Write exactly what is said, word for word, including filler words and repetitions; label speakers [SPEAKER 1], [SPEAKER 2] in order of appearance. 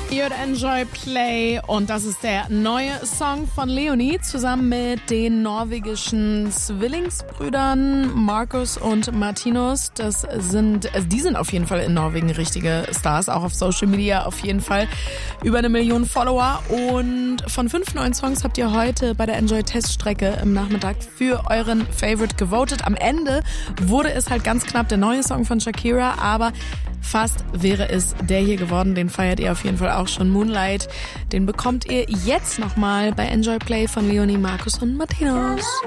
[SPEAKER 1] Ihr Enjoy Play und das ist der neue Song von Leonie zusammen mit den norwegischen Zwillingsbrüdern Markus und Martinus. Das sind, also die sind auf jeden Fall in Norwegen richtige Stars, auch auf Social Media auf jeden Fall über eine Million Follower. Und von fünf neuen Songs habt ihr heute bei der Enjoy Teststrecke im Nachmittag für euren Favorite gewotet. Am Ende wurde es halt ganz knapp der neue Song von Shakira, aber fast wäre es der hier geworden. Den feiert ihr auf jeden Fall auch schon. Moonlight. Den bekommt ihr jetzt nochmal bei Enjoy Play von Leonie, Markus und Martinus.